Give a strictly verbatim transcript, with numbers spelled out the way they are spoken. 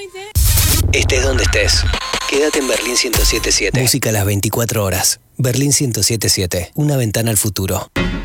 Estés donde estés, quédate en Berlín ciento siete punto siete. Música a las veinticuatro horas. Berlín ciento siete punto siete. Una ventana al futuro.